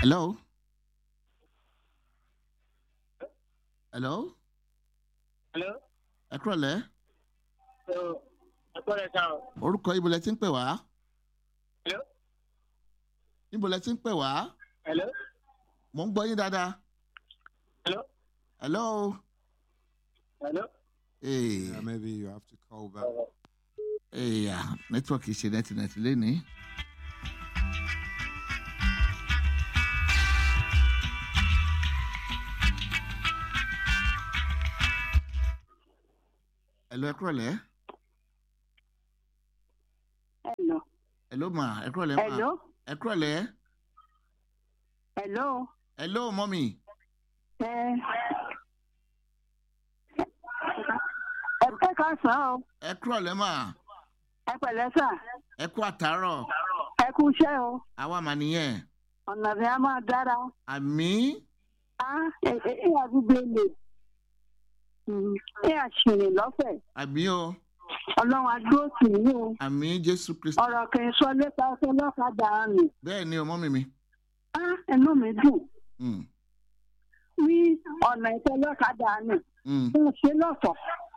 Hello? Hello? Hello? Ẹ kúrọ̀lẹ́. Ẹ kúrọ̀lẹ́ sá o. Orúkọ ibo lẹ ti ń pè wá? Hello? Ibo lẹ ti ń pè wá? Hello? Mo ń gbọ́ yín dáadáa. Hello? Hello? Hello? Hey. Maybe you have to call back. Network ṣe nẹ́tìnẹ́tì lénìí. Hello, ẹ kúrọ̀lẹ́. Hello. Hello ma, ẹ kúrọ̀lẹ́ ma. Hello. Ẹ kúrọ̀lẹ́. Hello. Hello, mommy. Ẹ pẹ́ ká sàn o. Ẹ kúrọ̀lẹ́ ma. Ẹ pẹ̀lẹ́ sà. Ẹ kú àtàárọ̀. Ẹ kú iṣẹ́ o. Àwa mà nìyẹn. Ọ̀nà mi á máa dára. Àmín. Àdúgbò lè. Àṣìrìn lọ́fẹ̀ẹ́. Àmín o. Ọlọ́run adúró tì í o. Àmín Jésù Kristi. Ọ̀rọ̀ kì í sọ nípa ọsẹ lọ́kadà mi. Bẹ́ẹ̀ ni o, mọ́mì mi. Ẹnu mi dùn. Ní ọ̀nà ìfẹ́ lọ́kadà mi. Mo ṣe lọ́sọ̀.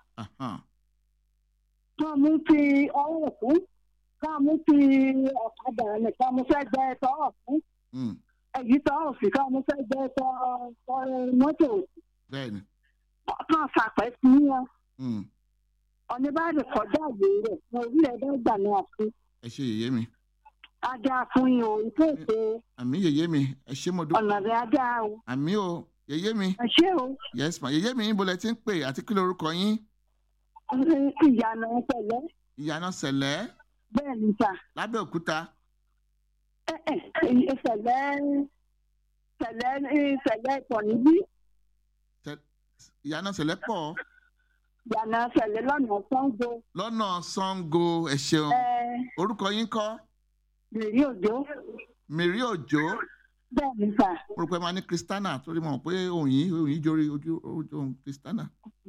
Kọ́ mú ti ọwọ́ fún. Kọ́ mú ti ọ̀kadà nìkan mo fẹ́ gbẹ ẹ̀tọ́ ọ̀fún. Èyí tọ́ òsì kọ́ mo fẹ́ gbẹ ẹ̀tọ́ mọ́tò. Bẹ́ẹ̀ni. Kọ́ fàpẹ́ sí wọn. Oníbàárẹ̀ kọjá ìwé rẹ̀ ní orílẹ̀ èdè ìgbà náà fún. Ẹ ṣe yèyé mi. Ajá fún yín o, ìkéèké. Àmín yèyé mi, ẹ ṣé mo dúpẹ́. Ọ̀nà rẹ̀ ajá o. Àmín o, yèyé mi. Ẹ ṣé o. Yes ma, yèyé mi níbo lẹ ti ń pè àti kí lorúkọ yín? Ìyànà Sẹ̀lẹ́. Ìyànà Sẹ̀lẹ́. Bẹ́ẹ̀ ni sà. Lábẹ́òkúta. Sẹ̀lẹ́ pọ̀ níbí. Ìyànà Sẹ̀lẹ́ pọ̀. Ìyànà Sẹ̀lẹ́ lọ́nà Ṣàngó. Lọ́nà Ṣàngó, ẹ ṣeun. Orúkọ yín kọ́? Mèrí Òjó. Mèrí Òjó. Bẹ́ẹ̀ ni sà. Mo rò pé máa ní Kristana torí mo mọ̀ pé òyìn jórí ojú ohun Kristana.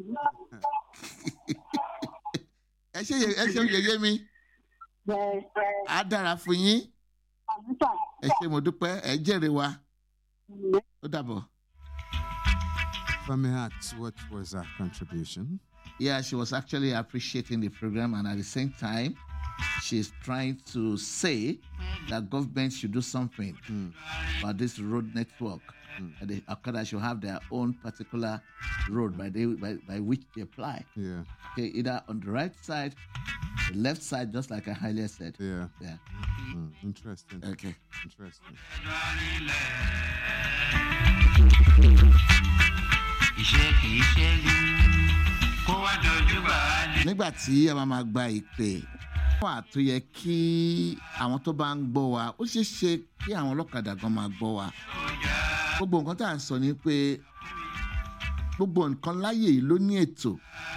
Ẹ ṣe yèyé mi. Á dára fún yín. Ẹ ṣé mo dúpẹ́, ẹ jèrè wa. Ó dàbọ̀. If I may ask, what was her contribution? Yeah, she was actually appreciating the program, and at the same time, she's trying to say that government should do something about this road network. The Okada should have their own particular road by which they apply. Yeah. Okay, either on the right side, the left side, just like I highly said. Yeah. Yeah. Interesting. Okay. Interesting. Nígbà tí a máa gba ìpè wà tó yẹ kí àwọn tó bá ń gbọ́ wa ó ṣeé ṣe kí àwọn ọlọ́kadà gan máa gbọ́ wa. Gbogbo nǹkan tá à ń sọ ni pé gbogbo nǹkan láyè yìí ló ní ètò.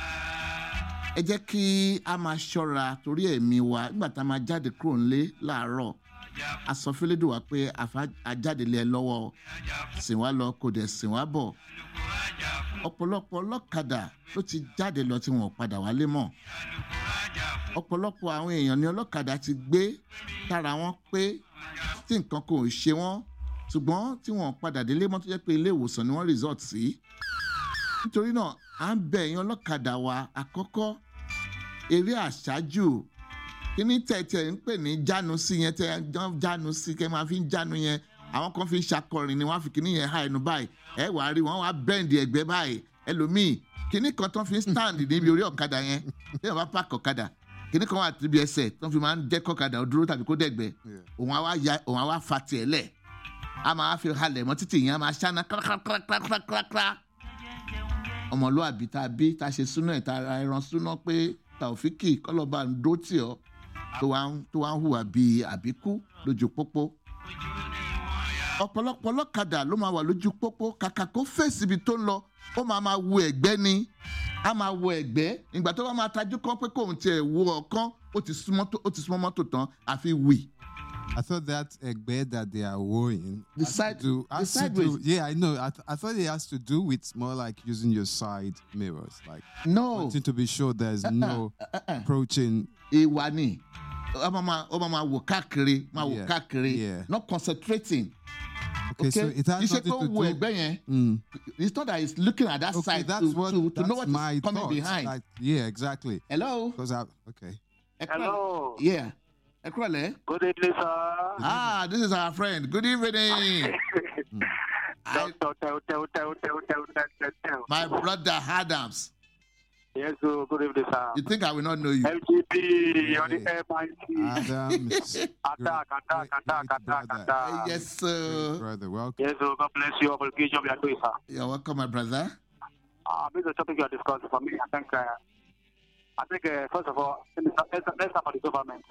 Ẹ jẹ́ kí a máa ṣọ́ra torí ẹ̀mí wa nígbà tá a máa jáde kúrò nílé láàárọ̀. A sọ fẹ́lẹ́dùn wa pé àjáde lé ẹ lọ́wọ́ sìn wá lọ kò dẹ̀ sìn wá bọ̀. Ọ̀pọ̀lọpọ̀ ọlọ́kadà ló ti jáde lọ tí wọn ò padà wálé mọ́. Ọ̀pọ̀lọpọ̀ àwọn èèyàn ni ọlọ́kadà ti gbé tára wọn pé tí nǹkan kò ṣe wọ́n ṣùgbọ́n tí wọn padà délé mọ́ tó jẹ́ pé ilé ìwòsàn ni wọ́n resort sí. Nítorí náà à ń bẹ̀ ẹ̀yin ọlọ́kadà wa àkọ́kọ́ eré àṣáájú kíní tẹ̀tẹ̀ ń pè ní jánu sí yẹn tẹ̀ jánu sí kẹ́ máa fi ń jánu yẹn àwọn kan fi ń ṣakọrin ni wọ́n á fi kíní yẹn há ẹnu báyìí ẹ wàá rí wọn wá bẹ́ǹdì ẹ̀gbẹ́ báyìí ẹlòmíì kíní kan tó fi ń stand níbi orí ọ̀kadà yẹn tí wọ́n bá pààkì ọ̀kadà kíní kan wà níbi ẹsẹ̀ tó fi máa ń jẹ́ kọ́kadà dúró tàbí kó dẹ̀gbẹ́ òun á wá fa tiẹ̀ lẹ̀ a máa fi halẹ̀ mọ́ títì yẹn a máa ṣáná kílákílákílákílákílá ọmọlúwàbí tá a bí tá a ṣe súná ẹ̀ tá a ẹran súná pé Taofiki kọ́lọ́ba ń dó tì ọ́ tó wá ń hùwà bíi àbíkú lójú pópó. Ọ̀pọ̀lọpọ̀ ọlọ́kadà ló máa wà lójú pópó kàkà kó fèsì ibi tó ń lọ ó máa wo ẹ̀gbẹ́ ni a máa wo ẹ̀gbẹ́ ìgbà tó bá máa tajú kán pé kóun tiẹ̀ wo ọ̀kan ó ti súnmọ́ mọ́tò tán àfi wì. I thought that egbe that they are wearing the sideways. Yeah, I know. I thought it has to do with more like using your side mirrors, like wanting to be sure there's no approaching. Ìwà ni ó máa wò káàkiri, not concentrating. Okay, so it has Iṣẹ́ nothing tó to wo do. ẹgbẹ́ yẹn. It's not that he's looking at that Okay, side that's to know that's what my is coming thought. behind. Like, yeah, exactly. Hello. Because okay. Hello. Yeah. Ekwale. Good evening, sir. Ah, this is our friend. Good evening. My brother Adams. Yes, sir. Good evening, sir. You think I will not know you? MGP on the MIT. Adams. Attack. Yes, sir. Brother, welcome. Yes, sir. God bless you. For the good job you are doing, sir. You're welcome, my brother. This is a topic you are discussing for me. I think first of all, let's start for the government.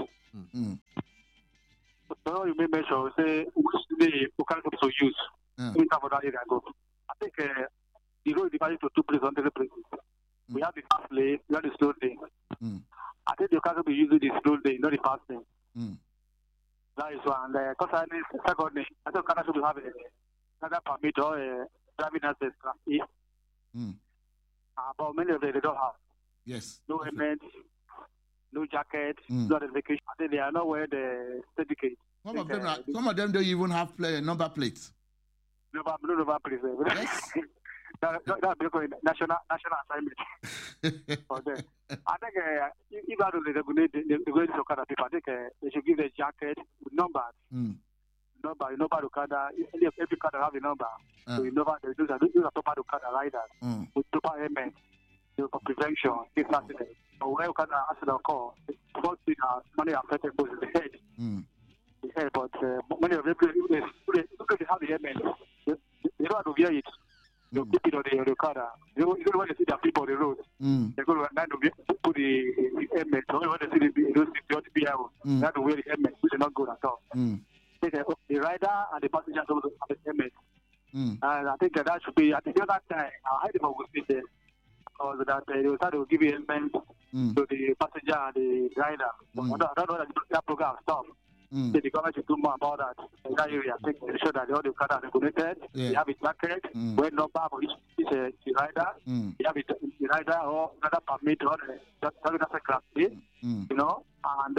So you may measure, say, which day we can to use in terms of that area go. I think the road is divided to two places, under the places. We have the fast lane, we have the slow lane. I think you can be using the slow lane, not the fast lane. That is one. Concerning secondly, I think Canada should have another permit or a driving license class A. But many of them they don't have. Yes. No helmet, no jacket, no identification. I think they are not wearing the certificate. Some of them don't even have number plates. No number plates. Yes. That's national assignment for them. I think if I don't regulate the way to Canada people, I think they should give a jacket with numbers. Number to Canada. Every Canada have a number. So you know they do a proper to Canada riders with proper helmet. For prevention, if accident. But where you can accident occur, first thing money affected goes in the head. The head, but many of them they have the helmet. They don't have to wear it. They keep it on the car. You don't want to see the people on the road. They go to put the helmet. You don't want to see those people. They have to wear the helmet, which is not good at all. The rider and the passenger don't have the helmet. And I think that should be, at the other time, I heard about it there. Because that they will start to give you helmet to the passenger and the rider. I don't know that program stop. The government should do more about that in that area. I think they show that all the cars are regulated. They have a jacket, wear number for each rider. They have a rider or another permit or the class A. You know, and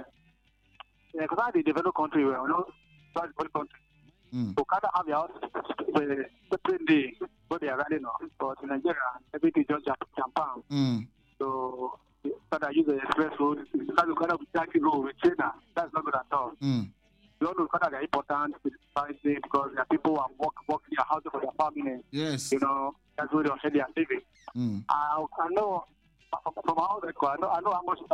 because the developed country, you know, developed country. So Canada have their separate day where they are riding on. But in Nigeria, everything just jump. So Canada use the express road. Canada with taxi road with China. That's not good at all. You all know Canada are important with society because there are people who are working their houses for their family. Yes. You know, that's where they are living. I know from how they go, I know how much the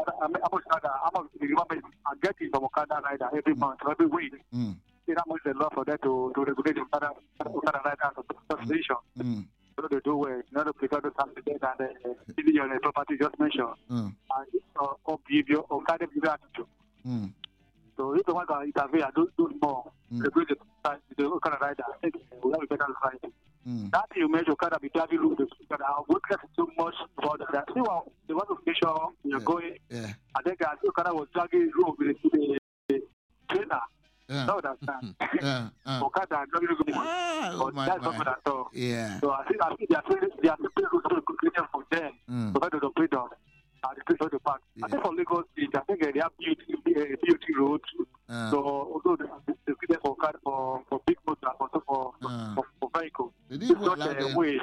government are getting from Canada rider every month, every week. How much they love for that to regulate the Canada rider association. So they do well, you know, because of something and the property just mentioned. And or behavior or kind of attitude. So if you want to intervene and do more, regulate the Canada rider, I think we have a better society. That you measure Canada be driving road, I would get too much about that. See what they want to make sure you're going. I think Canada was dragging road with the trainer. No, that's not. Okada and but that's not good at all. So I think they are simply created for them to the operator and the place of the park. I think for Lagos State, I think they have BOT roads. So although they created for big motors, also for vehicles. It's such a way.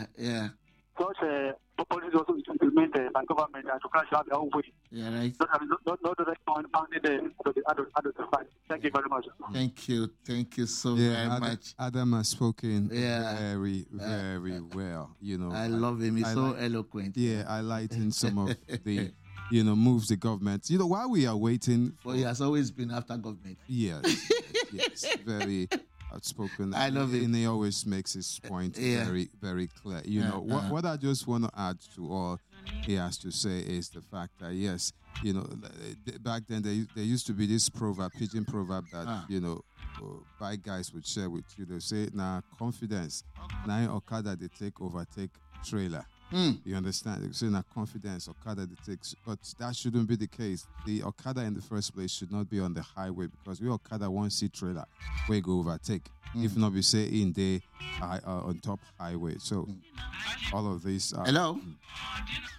Such a policy also implemented by government and to crash out their own way. Right. Not the right point founded to the other side. Thank you very much. Thank you so very much. Adam has spoken very well. You know, I love him. He's so eloquent. Yeah, highlighting some of the moves the government. You know, while we are waiting. Well, he has always been after government. Yes, very outspoken. I love it. And he always makes his point very, very clear. You know, what I just want to add to all he has to say is the fact that, yes, you know, back then there used to be this pidgin proverb that, you know, bike guys would share with you. They say, confidence. Now Okada, they overtake trailer. You understand? They say confidence, Okada they take, but that shouldn't be the case. The Okada in the first place should not be on the highway because we Okada won't see trailer where go overtake. If not, we say in the on top highway. So all of these. Hello.